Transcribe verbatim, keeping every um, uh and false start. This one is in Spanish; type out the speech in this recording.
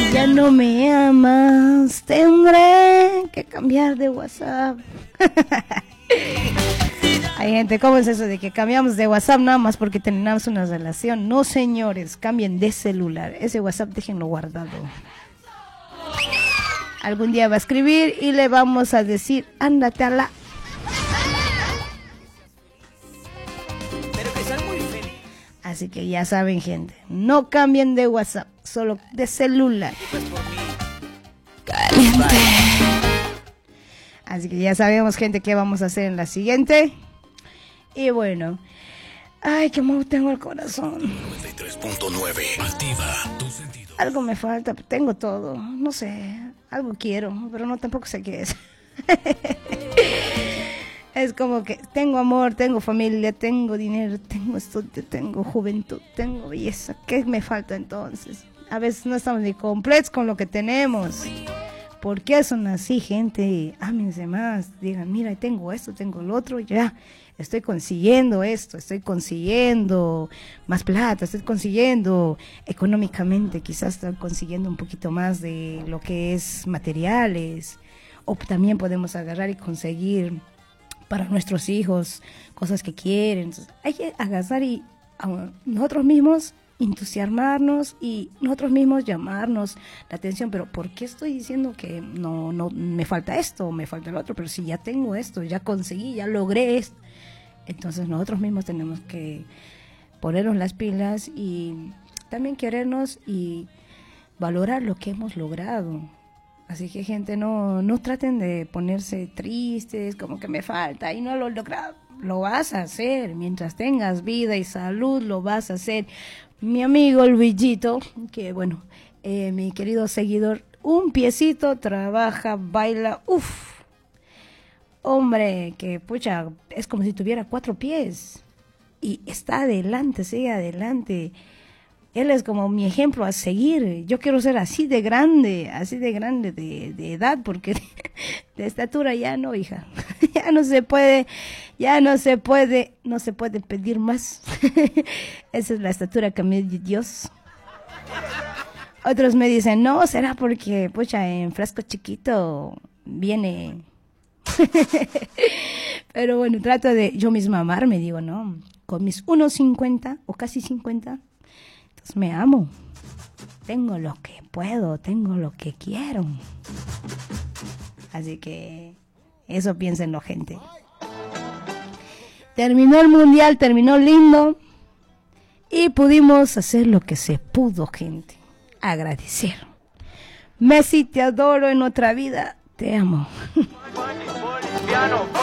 ya no me amas, tendré que cambiar de WhatsApp. Hay gente, ¿cómo es eso de que cambiamos de WhatsApp nada más porque terminamos una relación? No, señores, cambien de celular. Ese WhatsApp déjenlo guardado. Algún día va a escribir y le vamos a decir, ándate a la... Así que ya saben, gente, no cambien de WhatsApp, solo de celular. Caliente. Así que ya sabemos, gente, qué vamos a hacer en la siguiente. Y bueno, ay, qué mal tengo el corazón. noventa y tres punto nueve, activa tu sentido. Algo me falta, tengo todo, no sé, algo quiero, pero no tampoco sé qué es. Es como que tengo amor, tengo familia, tengo dinero, tengo estudio, tengo juventud, tengo belleza. ¿Qué me falta entonces? A veces no estamos ni completos con lo que tenemos. ¿Por qué son así, gente? Ámense más, digan, mira, tengo esto, tengo lo otro, ya, estoy consiguiendo esto, estoy consiguiendo más plata, estoy consiguiendo económicamente, quizás estoy consiguiendo un poquito más de lo que es materiales, o también podemos agarrar y conseguir para nuestros hijos cosas que quieren. Entonces, hay que agarrar y a nosotros mismos entusiasmarnos y nosotros mismos llamarnos la atención. Pero ¿por qué estoy diciendo que no, no me falta esto, me falta el otro? Pero si ya tengo esto, ya conseguí, ya logré esto. Entonces nosotros mismos tenemos que ponernos las pilas y también querernos y valorar lo que hemos logrado. Así que, gente, no, no traten de ponerse tristes, como que me falta y no lo he logrado. Lo vas a hacer, mientras tengas vida y salud, lo vas a hacer. Mi amigo Luisito, que bueno, eh, mi querido seguidor, un piecito, trabaja, baila, uff. Hombre, que pucha, es como si tuviera cuatro pies. Y está adelante, sigue adelante. Él es como mi ejemplo a seguir. Yo quiero ser así de grande, así de grande de, de edad, porque de, de estatura ya no, hija. Ya no se puede, ya no se puede, no se puede pedir más. Esa es la estatura que me dio Dios. Otros me dicen, no, será porque, pucha, en frasco chiquito viene. Pero bueno, trato de yo misma amarme, digo, no, con mis uno cincuenta o casi cincuenta. Me amo, tengo lo que puedo, tengo lo que quiero. Así que eso piénsenlo, gente. Terminó el mundial, terminó lindo y pudimos hacer lo que se pudo, gente. Agradecer. Messi, te adoro, en otra vida te amo.